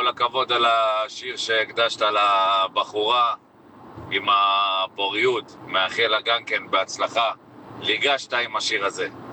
הכבוד על השיר שהקדשת לבחורה עם הפוריות, מאחל לה גם כן בהצלחה. ריגשת עם השיר הזה.